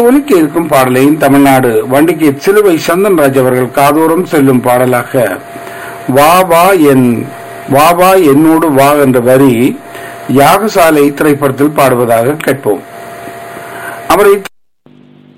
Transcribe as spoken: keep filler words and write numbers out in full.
ஒலிக்க இருக்கும் பாடலையும் தமிழ்நாடு வண்டிக்கு சிலுவை சந்தன்ராஜ் அவர்கள் காதோறும் செல்லும் பாடலாக வா வா என் வா வா என்னோடு வா என்ற வரி யாகசாலை திரைப்படத்தில் பாடுவதாக கேட்போம். அவரை